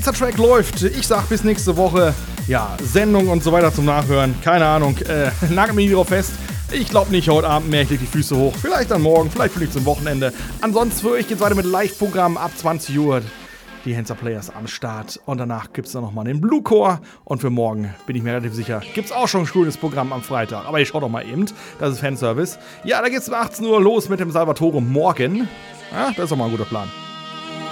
letzter Track läuft. Ich sag bis nächste Woche. Ja, Sendung und so weiter zum Nachhören. Keine Ahnung. Nagel mich drauf fest. Ich glaube nicht heute Abend mehr. Ich leg die Füße hoch. Vielleicht dann morgen, vielleicht für zum Wochenende. Ansonsten für euch geht's weiter mit Live-Programm ab 20 Uhr. Die Hansa Players am Start. Und danach gibt's dann nochmal den Blue Core. Und für morgen, bin ich mir relativ sicher, gibt's auch schon ein cooles Programm am Freitag. Aber ich schau doch mal eben. Das ist Fanservice. Ja, da geht's um 18 Uhr los mit dem Salvatore morgen. Ja, das ist doch mal ein guter Plan.